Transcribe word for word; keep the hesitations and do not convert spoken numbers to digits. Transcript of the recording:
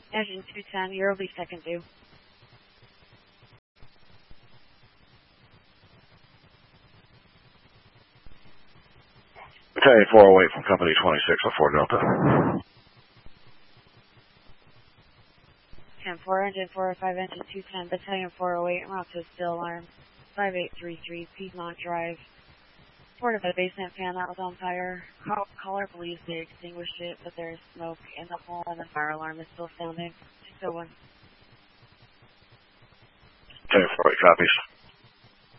Engine two ten, you're release second due. Battalion four oh eight from Company twenty-six oh four Delta. ten four, engine four oh five, engine two ten, Battalion four oh eight, en route to still alarm, five eight three three, Piedmont Drive. Reported by the basement fan that was on fire. Call caller believes they extinguished it, but there is smoke in the hole and the fire alarm is still sounding. six oh one. Battalion four oh eight copies.